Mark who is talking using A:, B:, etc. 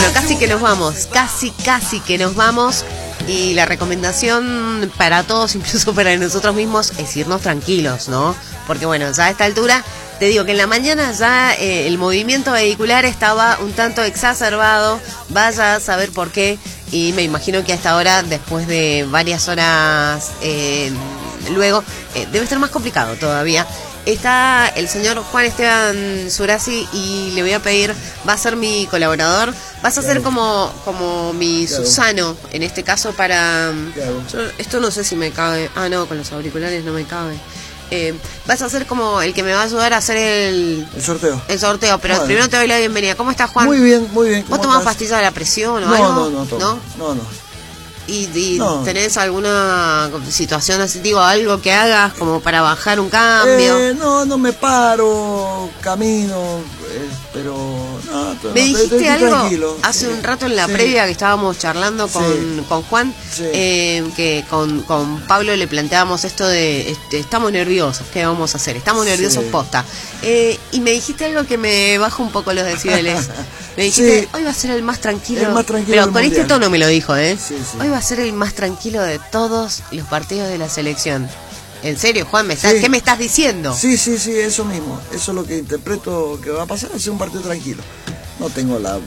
A: Bueno, casi que nos vamos, casi que nos vamos. Y la recomendación para todos, incluso para nosotros mismos, es irnos tranquilos, ¿no? Porque bueno, ya a esta altura, te digo que en la mañana ya el movimiento vehicular estaba un tanto exacerbado, vaya a saber por qué, y me imagino que hasta ahora, después de varias horas luego, debe estar más complicado todavía. Está el señor Juan Esteban Surasi y le voy a pedir, va a ser mi colaborador, vas a ser como mi Susano, en este caso para... esto no sé si me cabe, no, con los auriculares no me cabe. Vas a ser como el que me va a ayudar a hacer el sorteo. El sorteo, pero bueno, primero te doy la bienvenida. ¿Cómo estás, Juan?
B: Muy bien, muy bien.
A: ¿Vos tomás pastillas de la presión o algo?
B: No.
A: ¿Y tenés alguna situación así, digo, algo que hagas como para bajar un cambio?
B: No me paro, camino, pero no.
A: Me dijiste algo
B: tranquilo.
A: Hace un rato en la previa que estábamos charlando con Juan, que con Pablo le planteábamos esto de estamos nerviosos, ¿qué vamos a hacer? Estamos nerviosos posta. Y me dijiste algo que me baja un poco los decibeles. Me dijiste, hoy va a ser el más tranquilo. Pero con este tono me lo dijo,
B: Sí.
A: Hoy va a ser el más tranquilo de todos los partidos de la selección. ¿En serio, Juan? ¿Qué me estás diciendo?
B: Sí, eso mismo. Eso es lo que interpreto que va a pasar, es un partido tranquilo. No tengo la